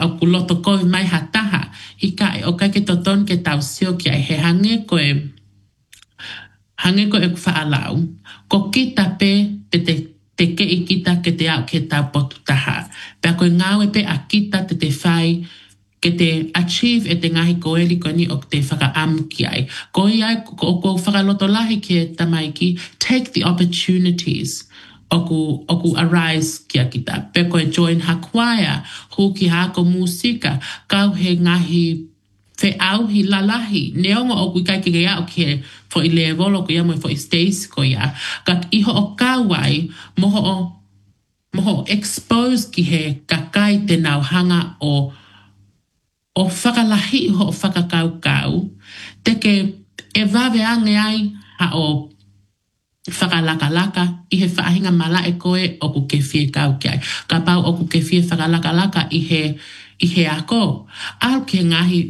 o kuloto koe mai hataha. Ika e o kai ke toton ke tau sio ki ai he hange koe ku whaalau. Ko kita pe te ke i kita ke te au ke tau potu taha. Pea koe ngāwe pe a kita te whai ke te achieve e te ngahi koeli ko ni o te whakaamu ki ai. Ko iai ko whakaloto lahi ke tamaiki, take the opportunities oku arise kia kita. Pe koe join hakwaya, huki hako musika, kau he ngahi fe au hi lalahi. Neongo oku kai ke au ke fo i le volo ko ia mo fo i stays ko ia. Kak iho o kawai moho expose ki he kakai te nau hanga o whakalahi ho whakakau-kau, teke e wawe ange ai ha o whakalaka-laka i he whaahinga mala e koe o ku ke fie kau ki ai. Ka pau o ku ke fie whakalaka-laka i he ako. Au ke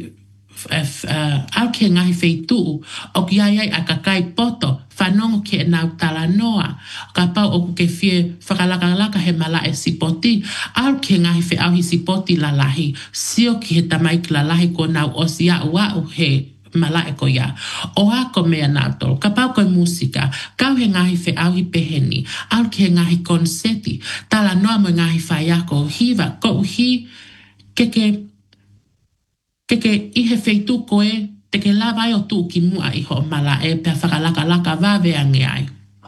ngahi feituu o ki ai a kakai poto whanongo ke nau tala noa. Ka pau o ku ke fie whakalaka-laka he mala e sipoti. Au ke ngahi fe au hi sipoti lalahi. Sio ki he tamaiki lalahi ko nau osi au he mala e ko ia. O ako mea nau tolo. Ka pau koe musika. Kau he ngahi fe au hi peheni. Au ke he ngahi konseti. Tala noa mo ngahi whaiako hiva. Ko uhi keke i he feitu koe te ke lawai o tū ki mua i ho mala e pia whakalaka-laka wawe ange ai.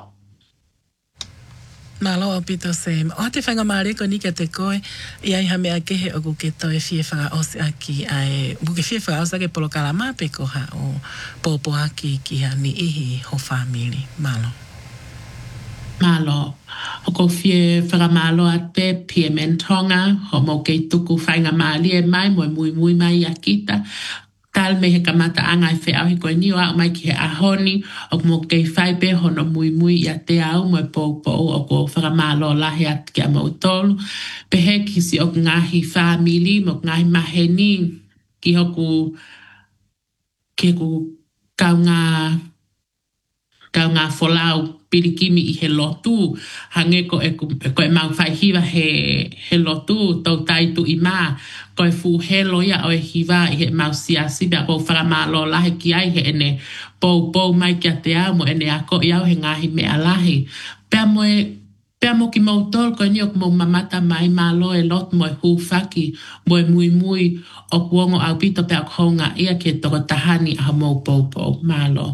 Malo o pito se, o te whanga mareko ni ke te koe, i ai hame a kehe o ku ke toi fie whaka ose aki ai, buke fie whaka ose ake polo kalama pe koha o popo aki ki ha ni ihi ho whamiri. Malo. Malo. O ko fie whakamalo a te pie mentonga, ho mo kei tuku whainga maali e mai, mo mui mai a kita. Tal me he kamata anga e whea hi koe niwa o mai ki he ahoni, o mo kei whaipe hono mui i a te au, mo e pou o ko whakamalo lahi at ki a mautolu. Pehe ki si o ngahi whamili, mo ngahi maheni, ki hoku ke ku kaunga wholau pirikimi i he lotu, hange ko e mau whaihiwa he lotu, tau taitu i mā, ko e fuhelo ia o e hiwa i he mau siasi, bea ko whakamalo lahi ki ai he ene pou mai kia te au, mo ene ako i au he ngahi mea lahi. Pea mo ki mautol ko ni o mo mamata mai malo e lot mo e hufaki, mo e mui o kuongo au pito pea kohonga ia ke toko tahani a mo pou malo.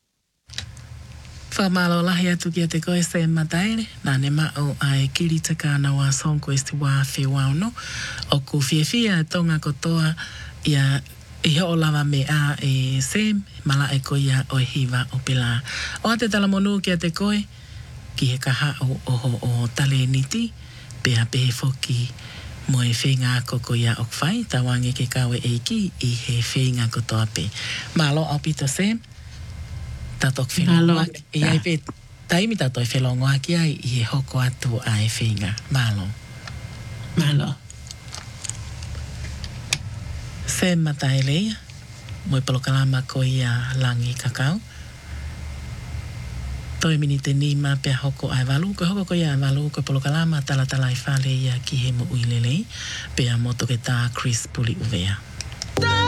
Whamalo lahi atu ki a te koe se mataere, nā ne mao ai kiri te kāna wā sonko esti wā whi wauno, o ku whiawhia tonga kotoa ia i ho lava me a e se mala e koe ia o e hiwa o pila. O te talamonu ki a te koe, ki he kaha o tale niti, pea pehe foki mo e whenga koko ia o kwhai, tawange ke kawe eiki i he whenga kotoa pe. Malo au pito se, tatok whenongoa, i ai pe taimi tato e whenongoa ki ai i he hoko atu a e whenga. Malo. Se matai leia, mo e palokalama ko ia langi kakao. Toi mini te nima pia hoko ai walu, ko hoko ko ia walu, ko polokalama tala i whale ia ki he mo uilelei, pia moto ke tā Chris Puli uvea.